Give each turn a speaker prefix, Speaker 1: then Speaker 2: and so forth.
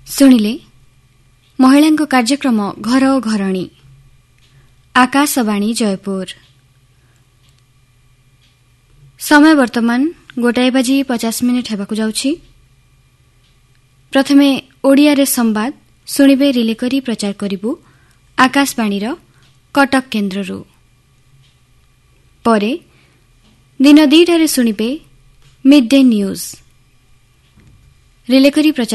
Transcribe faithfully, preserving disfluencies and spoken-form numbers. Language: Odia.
Speaker 1: ଶୁଣିଲେ ମହିଳାଙ୍କ କାର୍ଯ୍ୟକ୍ରମ ଘର ଓ ଘରଣୀ ଆକାଶବାଣୀ ଜୟପୁର। ସମୟ ବର୍ତ୍ତମାନ ଗୋଟାଏ ବାଜି ପଚାଶ ମିନିଟ୍ ହେବାକୁ ଯାଉଛି। ପ୍ରଥମେ ଓଡ଼ିଆରେ ସମ୍ବାଦ ଶୁଣିବେ ରିଲେ କରି ପ୍ରଚାର କରିବୁ ଆକାଶବାଣୀର କଟକ କେନ୍ଦ୍ରରୁ। ପରେ ଦିନ ଦୁଇଟାରେ ଶୁଣିବେ ମିଡ୍ ଡେ ନ୍ୟୁଜ୍ ରିଲେ କରି ପ୍ରଚାର